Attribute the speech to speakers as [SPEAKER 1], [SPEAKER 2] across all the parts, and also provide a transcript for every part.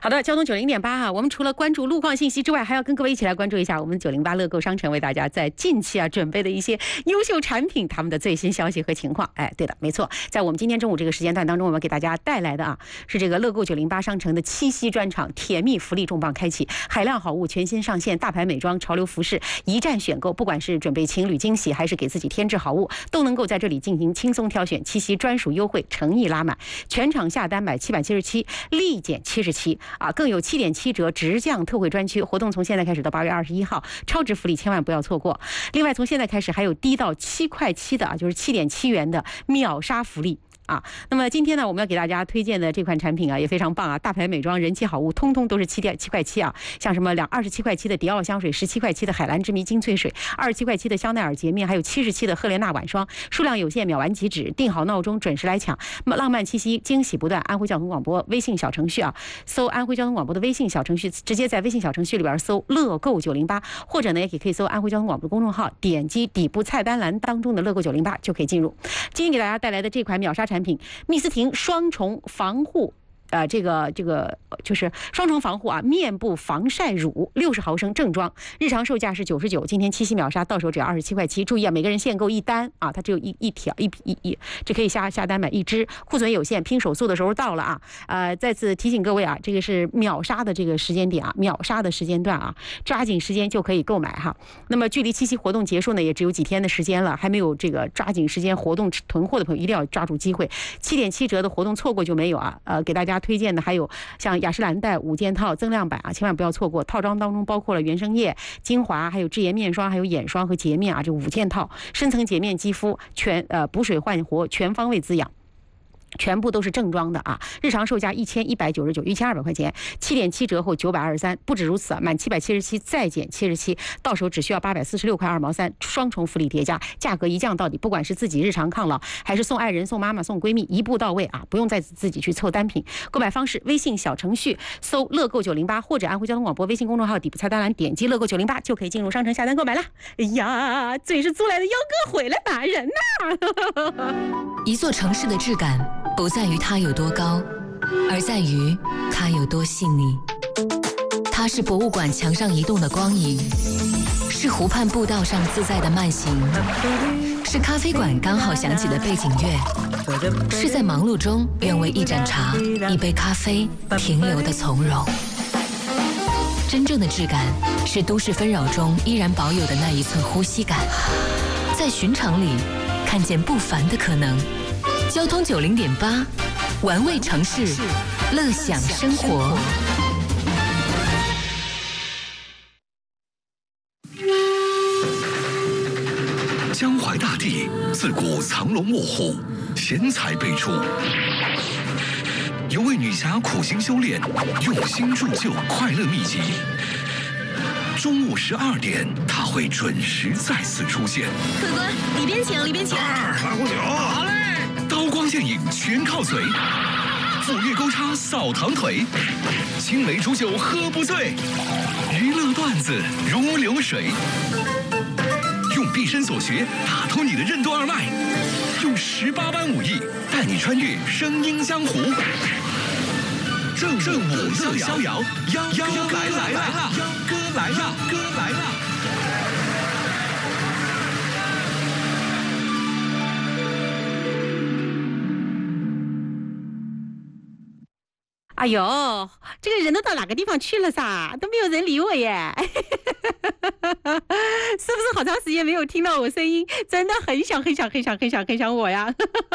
[SPEAKER 1] 好的，交通90.8啊，我们除了关注路况信息之外，还要跟各位一起来关注一下我们908乐购商城为大家在近期准备的一些优秀产品，他们的最新消息和情况。哎，对的，没错，在我们今天中午这个时间段当中，我们给大家带来的是这个乐购908商城的七夕专场，甜蜜福利重磅开启，海量好物全新上线，大牌美妆、潮流服饰一站选购，不管是准备情侣惊喜，还是给自己添置好物，都能够在这里进行轻松挑选，七夕专属优惠，诚意拉满，全场下单买777，立减77更有7.7折直降特惠专区活动，从现在开始到8月21号，超值福利千万不要错过。另外，从现在开始还有低到7块7的就是7.7元的秒杀福利。那么今天呢，我们要给大家推荐的这款产品也非常棒大牌美妆、人气好物，通通都是7块7像什么27块7的迪奥香水，17块7的海蓝之谜精粹水，27块7的香奈儿洁面，还有77的赫莲娜晚霜，数量有限，秒完即止，定好闹钟，准时来抢，浪漫七夕，惊喜不断。安徽交通广播微信小程序搜安徽交通广播的微信小程序，直接在微信小程序里边搜乐购908，或者呢也可以搜安徽交通广播的公众号，点击底部菜单栏当中的乐购908就可以进入。今天给大家带来的这款秒杀产品蜜丝婷双重防护这个就是双重防护面部防晒乳60毫升正装，日常售价是99，今天七夕秒杀到手只要27块7。注意每个人限购一单它只有一条这可以下单买一支，库存有限，拼手速的时候到了再次提醒各位这个是秒杀的这个时间点秒杀的时间段抓紧时间就可以购买那么距离七夕活动结束呢，也只有几天的时间了，还没有这个抓紧时间活动囤货的朋友一定要抓住机会，7.7折的活动错过就没有给大家推荐的还有像雅诗兰黛5件套增量版千万不要错过。套装当中包括了原生液、精华，还有智颜面霜，还有眼霜和洁面这5件套，深层洁面肌肤，补水焕活，全方位滋养。全部都是正装的日常售价1199，1200块钱，7.7折后923。不止如此满777再减77，到手只需要846块2毛3，双重福利叠加，价格一降到底。不管是自己日常抗老，还是送爱人、送妈妈、送闺蜜，一步到位不用再自己去凑单品。购买方式：微信小程序搜乐购908，或者安徽交通广播微信公众号底部菜单栏点击乐购908就可以进入商城下单购买了。哎呀，嘴是租来的幺哥回来吧，人呐！
[SPEAKER 2] 一座城市的质感不在于它有多高，而在于它有多细腻。它是博物馆墙上移动的光影，是湖畔步道上自在的慢行，是咖啡馆刚好响起的背景乐，是在忙碌中愿为一盏茶、一杯咖啡停留的从容。真正的质感是都市纷扰中依然保有的那一寸呼吸感，在寻常里看见不凡的可能。交通90.8，玩味城市，乐享生活。
[SPEAKER 3] 江淮大地自古藏龙卧虎，贤才辈出。有位女侠苦心修炼，用心铸就快乐秘籍。中午12点，她会准时再次出现。
[SPEAKER 4] 客官，里边请，里边请。
[SPEAKER 3] 来壶酒。好嘞。刀光剑影全靠嘴，斧钺钩叉扫堂腿，青梅煮酒喝不醉，娱乐段子如流水。用毕生所学打通你的任督二脉，用18般武艺带你穿越声音江湖。正午乐逍遥，幺哥来了，幺哥来了，哥来了。
[SPEAKER 1] 哎呦，这个人都到哪个地方去了噻？都没有人理我耶！是不是好长时间没有听到我声音？真的很想我呀！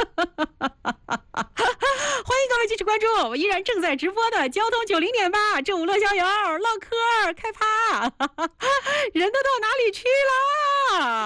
[SPEAKER 1] 欢迎各位继续关注我依然正在直播的交通90.8，正午乐逍遥，唠嗑开趴，人都到哪里去了？